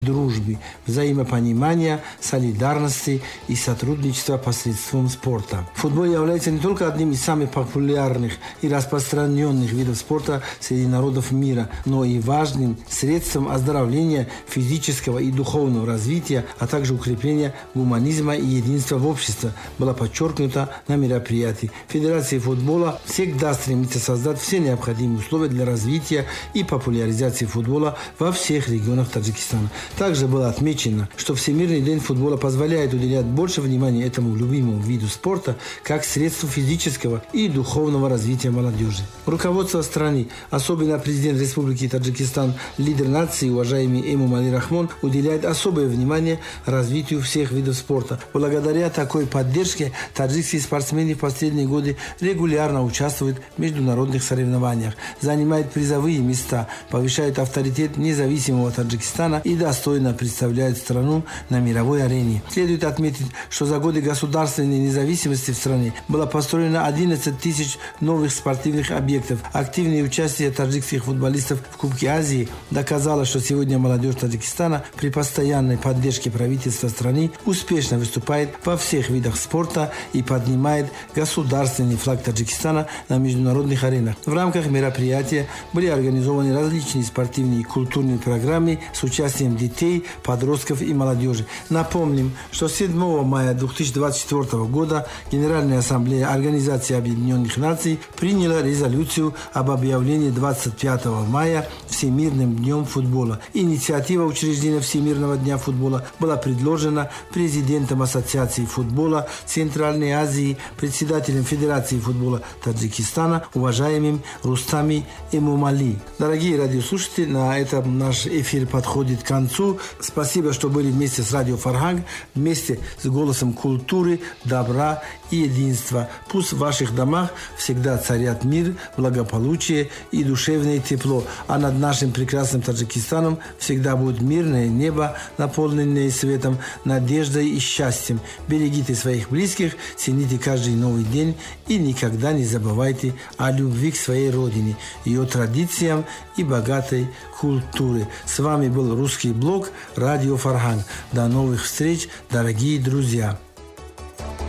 дружбы, взаимопонимания, солидарности и сотрудничества посредством спорта. Футбол является не только одним из самых популярных и распространенных видов спорта среди народов мира, но и важным средством оздоровления физического и духовного развития, а также укрепления гуманизма и единства в обществе, было подчеркнуто на мероприятии. Федерация футбола всегда стремится создать все необходимые условия для развития и популяризации футбола во всех регионах Таджикистана. Также было отмечено, что Всемирный день футбола позволяет уделять больше внимания этому любимому виду спорта как средству физического и духовного развития молодежи. Руководство страны, особенно президент Республики Таджикистан, лидер нации, уважаемый Эмомали Рахмон, уделяет особое внимание развитию всех видов спорта. Благодаря такой поддержке таджикские спортсмены в последние годы регулярно участвуют в международных соревнованиях, занимают призовые места, повышают авторитет независимого Таджикистана и достойно представляют страну на мировой арене. Следует отметить, что за годы государственной независимости в стране было построено 11 тысяч новых спортивных объектов. Активное участие таджикских футболистов в Кубке Азии доказало, что сегодня молодежь Таджикистана при постоянной поддержке правительства страны успешно выступает во всех видах спорта и поднимает государственный флаг Таджикистана на международных аренах. В рамках мероприятия были организованы различные спортивные и культурные программы с участием детей, подростков и молодежи. Напомним, что 7 мая 2024 года Генеральная ассамблея Организации Объединенных Наций приняла резолюцию об объявлении 25 мая Всемирным днем футбола. Инициатива учреждения Всемирного дня футбола была предложена президентом Ассоциации футбола Центральной Азии, председателем Федерации футбола Таджикистана, уважаемым Рустами Эмомали. Дорогие радиослушатели, на этом наш эфир подходит к концу. Спасибо, что были вместе с Радио Фарганг, вместе с голосом культуры, добра и единства. Пусть в ваших домах всегда царят мир, благополучие и душевное тепло, а над нашим прекрасным Таджикистаном всегда будет мирное небо, наполненное светом, надеждой и счастьем. Берегите своих близких, цените каждый новый день и никогда не забывайте о любви к своей родине, ее традициям и богатой культуре. С вами был русский блог Радио Фарганг. До новых встреч, дорогие друзья!